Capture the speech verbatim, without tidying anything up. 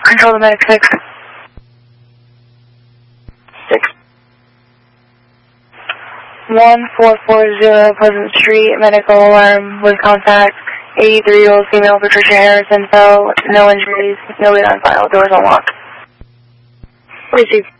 Control the medic six. Six. One four four zero Pleasant Street, medical alarm with contact. eighty-three-year-old female Patricia Harrison fell. No injuries. Nobody on file. Doors unlocked. Receive.